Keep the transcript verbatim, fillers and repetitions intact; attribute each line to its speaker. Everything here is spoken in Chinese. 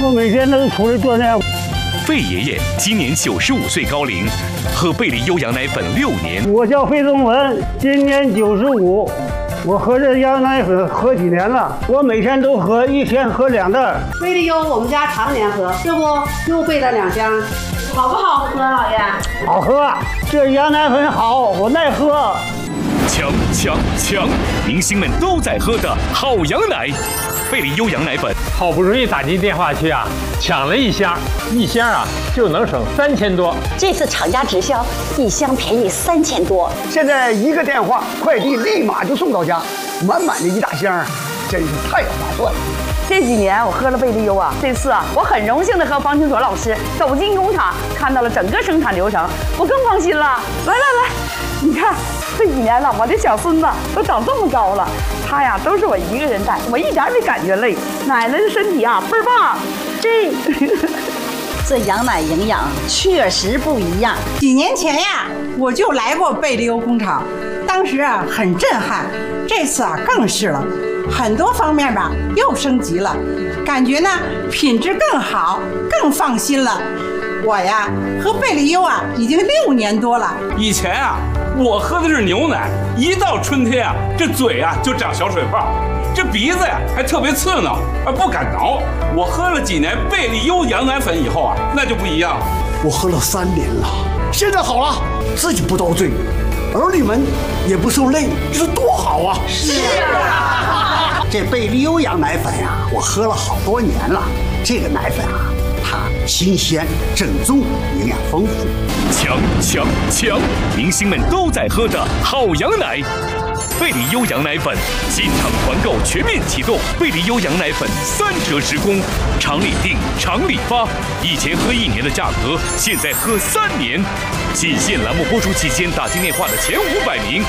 Speaker 1: 我每天都出来锻炼。
Speaker 2: 费爷爷今年九十五岁高龄，喝贝利优羊奶粉六年。
Speaker 1: 我叫费宗文，今年九十五。我喝这羊奶粉喝几年了？我每天都喝，一天喝两袋。
Speaker 3: 贝利优我们家常年喝，这不又备了两箱，好不好喝，老爷？
Speaker 1: 好喝，这羊奶粉好，我耐喝。
Speaker 2: 强强强！明星们都在喝的好羊奶，贝利优羊奶粉。
Speaker 4: 好不容易打进电话去啊，抢了一箱，一箱啊就能省三千多。
Speaker 5: 这次厂家直销，一箱便宜三千多。
Speaker 6: 现在一个电话，快递立马就送到家，满满的一大箱，真是太划算了。
Speaker 7: 这几年我喝了贝利优啊，这次啊，我很荣幸的和方清所老师走进工厂，看到了整个生产流程，我更放心了。来来来，你看这几年了，我的小孙子都长这么高了，他呀都是我一个人带，我一点没感觉累，奶奶的身体啊倍儿棒。这
Speaker 5: 这羊奶营养确实不一样。
Speaker 8: 几年前呀，我就来过贝利优工厂，当时啊很震撼，这次啊更是了。很多方面吧又升级了，感觉呢品质更好，更放心了。我呀喝贝利优啊已经六年多了。
Speaker 9: 以前啊我喝的是牛奶，一到春天啊这嘴啊就长小水泡，这鼻子呀还特别刺挠，而不敢挠。我喝了几年贝利优羊奶粉以后啊，那就不一样了。
Speaker 6: 我喝了三年了，现在好了，自己不遭罪，儿女们也不受累，这是多好啊！
Speaker 5: 是啊，
Speaker 6: 这贝利优羊奶粉呀、啊，我喝了好多年了。这个奶粉啊，它新鲜、正宗，营养丰富。
Speaker 2: 强强强！明星们都在喝的好羊奶。贝利优羊奶粉新厂团购全面启动，贝利优羊奶粉三折时供，厂里订，厂里发。以前喝一年的价格，现在喝三年。仅限栏目播出期间打进电话的前五百名